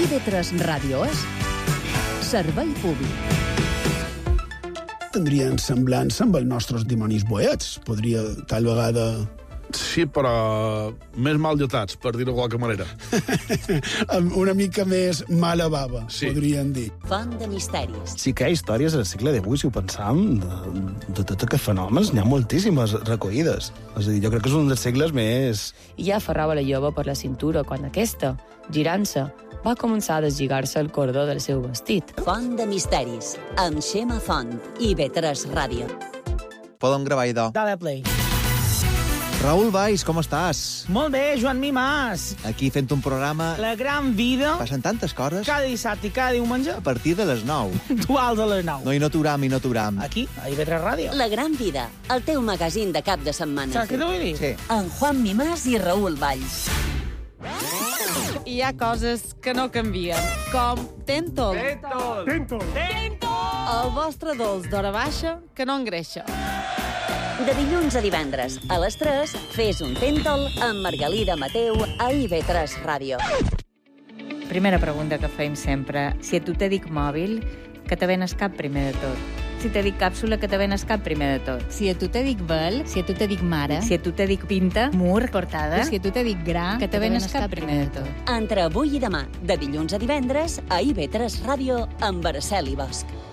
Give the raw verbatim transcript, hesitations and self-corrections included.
I V tres Ràdio és servei públic. Tindrien semblança amb els nostres dimonis boets. Podria, tal vegada... Sí, però més mal dotats, per dir-ho de qualque manera. Una mica més mala bava, sí. Podríem dir. Font de misteris. Sí que hi ha històries al segle divuit, si ho pensam, de, de tots aquests fenòmens. N'hi ha moltíssimes recollides. És a dir, jo crec que és un dels segles més... I ja aferrava la jove per la cintura quan aquesta, girant-se, va començar a deslligar-se el cordó del seu vestit. Font de misteris, amb Xema Font, I V tres Ràdio. Podem gravar, idò. Dale play. Raül Valls, com estàs? Molt bé, Joan Mimàs. Aquí fent un programa... La gran vida. Passen tantes coses. Cada dissabte i cada diumenge. A partir de les nou. Duals a les nou. No, i no t'uram, i no t'uram. Aquí, a I V tres Ràdio. La gran vida, el teu magazín de cap de setmana. Saps què t'ho vull dir? Sí. En Juan Mimàs i Raül Valls. Hi ha coses que no canvien, com Tentol. Tentol. Tentol. Tentol. El vostre dolç d'hora baixa que no engreixa. De dilluns a divendres, a les tres, fes un Tentol amb Margalida Mateu a I V tres Ràdio. Primera pregunta que feim sempre. Si a tu te dic mòbil, que te ven el cap primer de tot. Si te dic càpsula, que te ven el cap primer de tot. Si a tu te dic vel, si a tu te dic mare, si a tu te dic pinta, mur, portada, si a tu te dic gra, que te ven el cap primer de tot. Entre avui i demà, de dilluns a divendres, a I V tres Ràdio amb Araceli Bosch.